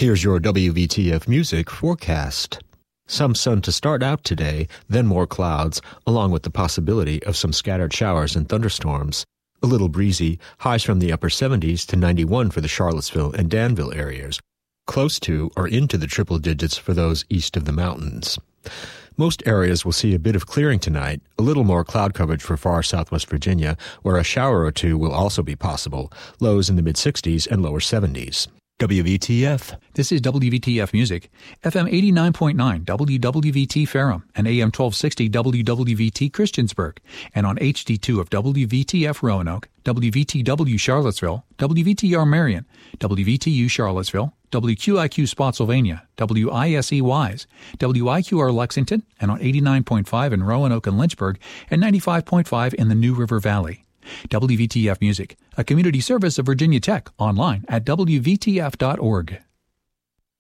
Here's your WVTF Music forecast. Some sun to start out today, then more clouds, along with the possibility of some scattered showers and thunderstorms. A little breezy, highs from the upper 70s to 91 for the Charlottesville and Danville areas. Close to or into the triple digits for those east of the mountains. Most areas will see a bit of clearing tonight, a little more cloud coverage for far southwest Virginia, where a shower or two will also be possible, lows in the mid-60s and lower 70s. WVTF. This is WVTF Music, FM 89.9 WWVT Ferrum and AM 1260 WWVT Christiansburg, and on HD2 of WVTF Roanoke, WVTW Charlottesville, WVTR Marion, WVTU Charlottesville, WQIQ Spotsylvania, WISE Wise, WIQR Lexington, and on 89.5 in Roanoke and Lynchburg, and 95.5 in the New River Valley. WVTF Music, a community service of Virginia Tech, online at WVTF.org.